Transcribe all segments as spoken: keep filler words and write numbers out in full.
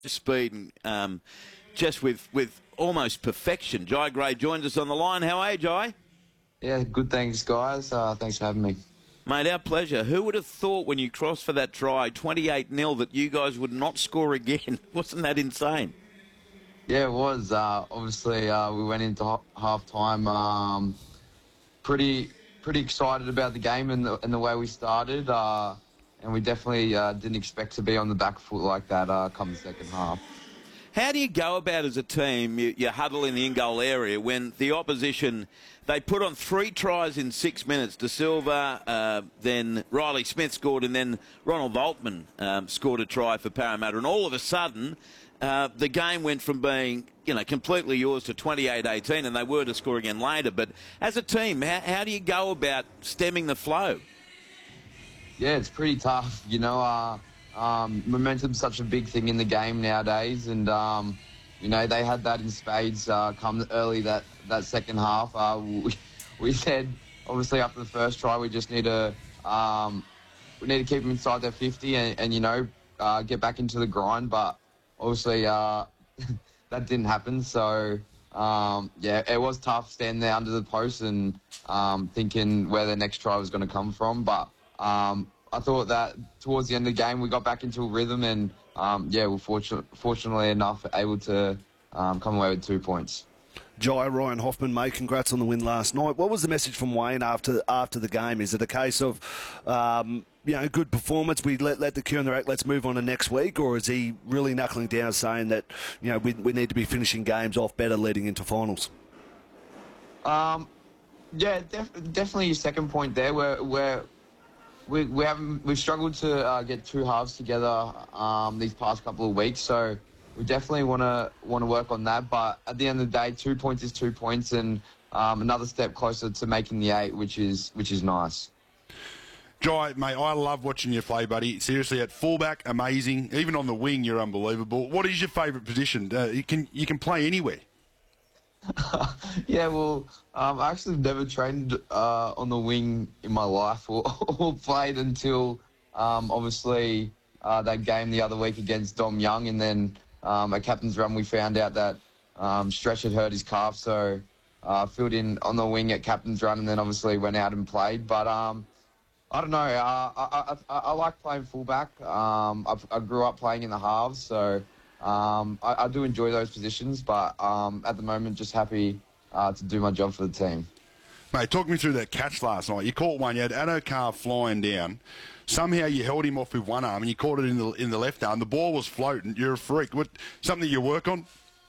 speed and um, just with, with almost perfection. Jai Gray joins us on the line. How are you, Jai? Yeah, good, thanks, guys. Uh, thanks for having me. Mate, our pleasure. Who would have thought when you crossed for that try, twenty-eight nil, that you guys would not score again? Wasn't that insane? Yeah, it was. Uh, obviously, uh, we went into ha- half-time um, pretty pretty excited about the game and the, and the way we started. Uh, and we definitely uh, didn't expect to be on the back foot like that uh, come the second half. How do you go about as a team, you, you huddle in the in-goal area, when the opposition, they put on three tries in six minutes. De Silva, uh, then Riley Smith scored, and then Ronald Voltman um, scored a try for Parramatta. And all of a sudden, uh, the game went from being, you know, completely yours to twenty-eight eighteen, and they were to score again later. But as a team, how, how do you go about stemming the flow? Yeah, it's pretty tough, you know. Uh, Um, momentum's such a big thing in the game nowadays, and um, you know they had that in spades uh, come early that, that second half. Uh, we, we said obviously after the first try we just need to um, we need to keep them inside their fifty and, and you know uh, get back into the grind, but obviously uh, that didn't happen. So um, yeah, it was tough standing there under the post and um, thinking where the next try was going to come from, but. Um, I thought that towards the end of the game we got back into a rhythm and, um, yeah, we're fortunate, fortunately enough able to um, come away with two points. Jai, Ryan Hoffman, mate, congrats on the win last night. What was the message from Wayne after after the game? Is it a case of, um, you know, good performance, we let, let the cue on the rack, let's move on to next week, or is he really knuckling down saying that, you know, we, we need to be finishing games off better leading into finals? Um, yeah, def- definitely your second point there where... where We we haven't we've struggled to uh, get two halves together um, these past couple of weeks, so we definitely want to want to work on that. But at the end of the day, two points is two points, and um, another step closer to making the eight, which is which is nice. Jai, mate, I love watching you play, buddy. Seriously, at fullback, amazing. Even on the wing, you're unbelievable. What is your favourite position? Uh, you can you can play anywhere. Yeah, well, um, I actually never trained uh, on the wing in my life or, or played until um, obviously uh, that game the other week against Dom Young, and then um, at captain's run we found out that um, Stretch had hurt his calf, so I uh, filled in on the wing at captain's run, and then obviously went out and played. But um, I don't know, uh, I, I, I like playing fullback. Um, I, I grew up playing in the halves, so. Um, I, I do enjoy those positions, but um, at the moment, just happy uh, to do my job for the team. Mate, talk me through that catch last night. You caught one, you had Addo-Carr flying down. Somehow you held him off with one arm and you caught it in the in the left arm. The ball was floating. You're a freak. What, something you work on?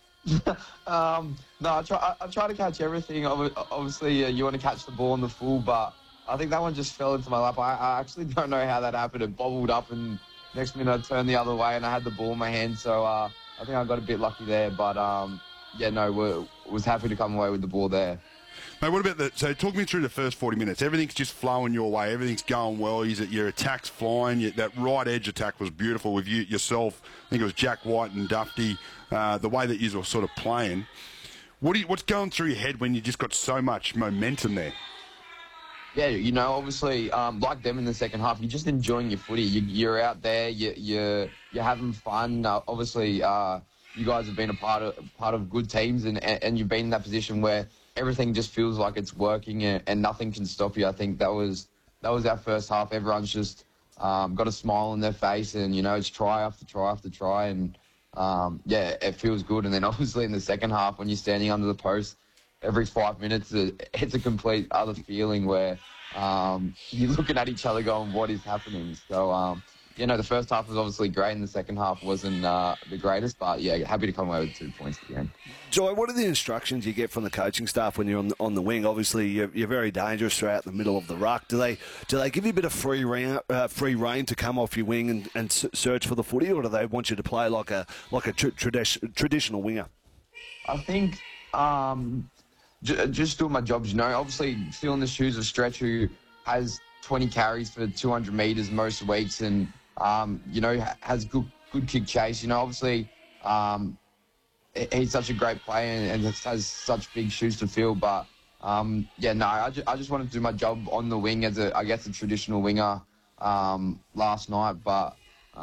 um, no, I try, I, I try to catch everything. Obviously, uh, you want to catch the ball in the full, but I think that one just fell into my lap. I, I actually don't know how that happened. It bobbled up and... Next minute, I turned the other way and I had the ball in my hand, so uh, I think I got a bit lucky there. But, um, yeah, no, we was happy to come away with the ball there. Mate, what about the... So talk me through the first forty minutes. Everything's just flowing your way. Everything's going well. Is it your attack's flying? You, that right edge attack was beautiful with you yourself. I think it was Jack White and Dufty, uh, the way that you were sort of playing. What do you, what's going through your head when you just got so much momentum there? Yeah, you know, obviously, um, like them in the second half, you're just enjoying your footy. You, you're out there, you, you're you're having fun. Uh, obviously, uh, you guys have been a part of part of good teams, and, and you've been in that position where everything just feels like it's working, and, and nothing can stop you. I think that was that was our first half. Everyone's just um, got a smile on their face, and you know, it's try after try after try, and um, yeah, it feels good. And then obviously in the second half, when you're standing under the post. Every five minutes, it's a complete other feeling where um, you're looking at each other going, what is happening? So, um, you know, the first half was obviously great and the second half wasn't uh, the greatest, but, yeah, happy to come away with two points at the end. Jai, what are the instructions you get from the coaching staff when you're on the, on the wing? Obviously, you're, you're very dangerous throughout the middle of the ruck. Do they do they give you a bit of free rein, uh, free rein to come off your wing and, and search for the footy, or do they want you to play like a like a tr- tradi- traditional winger? I think... Um, Just doing my jobs, you know. Obviously, filling the shoes of Stretch, who has twenty carries for two hundred metres most weeks, and um, you know has good good kick chase. You know, obviously, um, he's such a great player and, and has such big shoes to fill. But um, yeah, no, I just, I just wanted to do my job on the wing as a, I guess, a traditional winger um, last night. But um,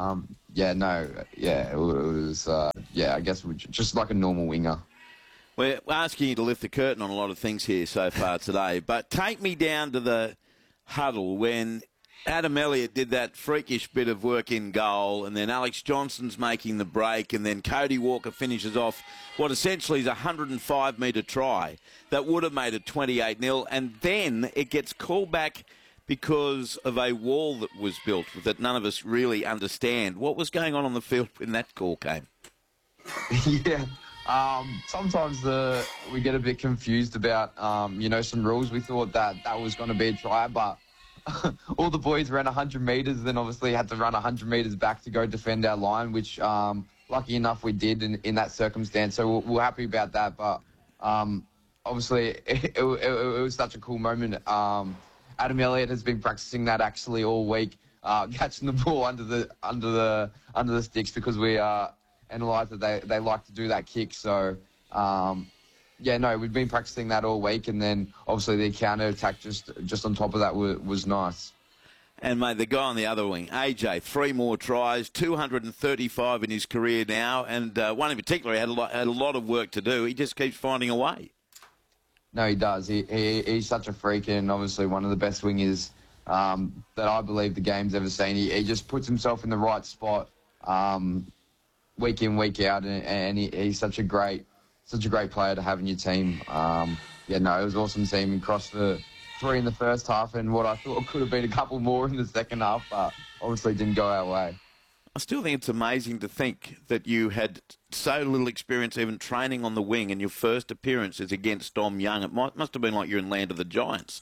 yeah, no, yeah, it was, uh, yeah, I guess just like a normal winger. We're asking you to lift the curtain on a lot of things here so far today, but take me down to the huddle when Adam Elliott did that freakish bit of work in goal, and then Alex Johnson's making the break, and then Cody Walker finishes off what essentially is a one hundred five metre try that would have made it twenty-eight nil, and then it gets called back because of a wall that was built that none of us really understand. What was going on on the field when that call came? yeah, um, sometimes the we get a bit confused about, um, you know, some rules. We thought that that was going to be a try, but all the boys ran one hundred metres, then obviously had to run one hundred metres back to go defend our line, which um, lucky enough we did in, in that circumstance. So we're, we're happy about that. But um, obviously it, it, it, it was such a cool moment. Um, Adam Elliott has been practicing that actually all week, uh, catching the ball under the under the under the sticks, because we uh, analysed that they, they like to do that kick. So. Um, Yeah, no, we've been practicing that all week, and then obviously the counter attack just just on top of that was, was nice. And, mate, the guy on the other wing, A J, three more tries, two hundred thirty-five in his career now, and uh, one in particular he had a, lot, had a lot of work to do. He just keeps finding a way. No, he does. He, he He's such a freak, and obviously one of the best wingers um, that I believe the game's ever seen. He, he just puts himself in the right spot um, week in, week out, and, and he, he's such a great... Such a great player to have in your team. Um, yeah, no, it was awesome seeing him cross for three in the first half, and what I thought could have been a couple more in the second half, but obviously didn't go our way. I still think it's amazing to think that you had so little experience even training on the wing, and your first appearance is against Dom Young. It might, must have been like you're in Land of the Giants.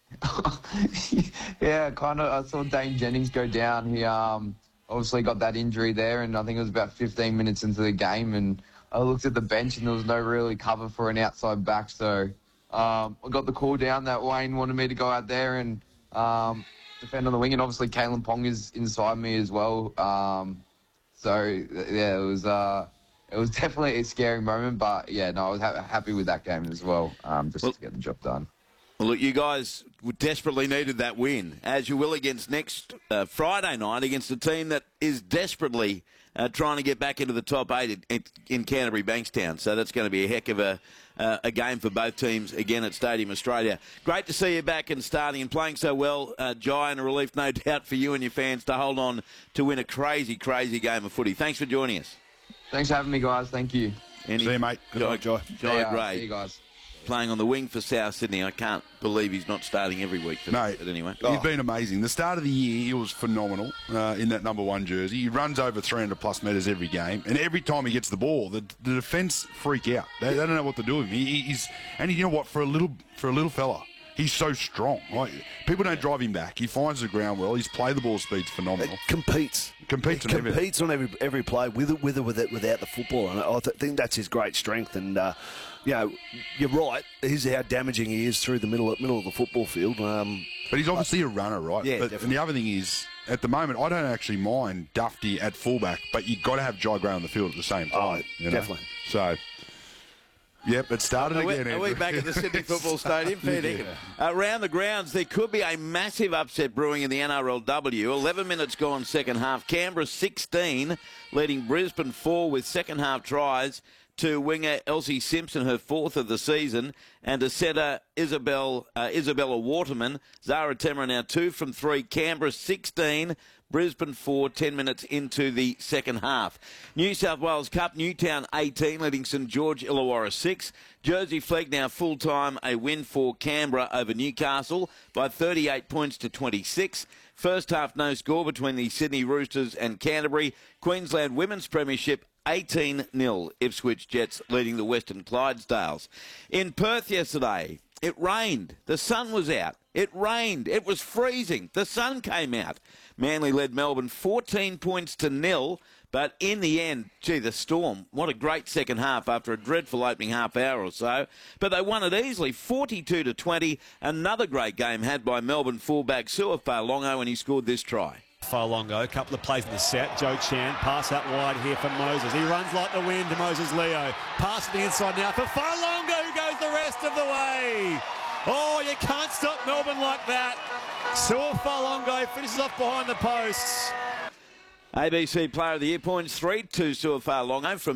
yeah, kind of. I saw Dane Jennings go down. He um, obviously got that injury there, and I think it was about fifteen minutes into the game, and I looked at the bench and there was no really cover for an outside back, so um, I got the call down that Wayne wanted me to go out there and um, defend on the wing, and obviously Kalen Pong is inside me as well. Um, so yeah, it was uh, it was definitely a scary moment, but yeah, no, I was ha- happy with that game as well, um, just well, to get the job done. Well, look, you guys desperately needed that win, as you will against next uh, Friday night against a team that is desperately uh, trying to get back into the top eight in, in Canterbury Bankstown. So that's going to be a heck of a, uh, a game for both teams again at Stadium Australia. Great to see you back and starting and playing so well, uh, Jai, and a relief, no doubt, for you and your fans to hold on to win a crazy, crazy game of footy. Thanks for joining us. Thanks for having me, guys. Thank you. Any, see you, mate. Good night, Jai. Jai Gray. See you guys. Playing on the wing for South Sydney. I can't believe he's not starting every week for no, this, but anyway. He's oh. been amazing. The start of the year, he was phenomenal uh, in that number one jersey. He runs over three hundred plus metres every game, and every time he gets the ball, the, the defence freak out. They, they don't know what to do with him. He, he's and you know what? For a little for a little fella, he's so strong. Like, people don't drive him back. He finds the ground well. His play the ball speed's phenomenal. It competes. Competes, it on, competes on every every play, with it, with or with it, without the football. And I th- think that's his great strength. And uh, you know, you're right. He's how damaging he is through the middle middle of the football field. Um, but he's obviously a runner, right? Yeah, but, definitely. And the other thing is, at the moment, I don't actually mind Dufty at fullback, but you've got to have Jai Gray on the field at the same time. Oh, you know? definitely. So. Yep, it started are we, again. Are we back at the Sydney Football Stadium? Fair dinkum. Yeah. Around the grounds, there could be a massive upset brewing in the N R L W. eleven minutes gone second half. Canberra sixteen, leading Brisbane four with second half tries to winger Elsie Simpson, her fourth of the season, and to setter Isabel, uh, Isabella Waterman. Zara Temra now two from three. Canberra sixteen. Brisbane four, ten minutes into the second half. New South Wales Cup, Newtown eighteen, leading St George Illawarra six. Jersey Flegg now full-time, a win for Canberra over Newcastle by thirty-eight points to twenty-six. First half no score between the Sydney Roosters and Canterbury. Queensland Women's Premiership eighteen nil. Ipswich Jets leading the Western Clydesdales. In Perth yesterday, it rained. The sun was out. It rained. It was freezing. The sun came out. Manly led Melbourne fourteen points to nil, but in the end, gee, the Storm, what a great second half after a dreadful opening half hour or so. But they won it easily, forty-two to twenty. Another great game had by Melbourne fullback Suaf Failongo when he scored this try. Failongo, a couple of plays in the set. Joe Chan, pass out wide here for Moses. He runs like the wind to Moses Leo. Pass to the inside now for Failongo, who goes the rest of the way. Oh, you can't stop Melbourne like that. Suaf Failongo finishes off behind the posts. A B C Player of the Year points three to Suafar Longo from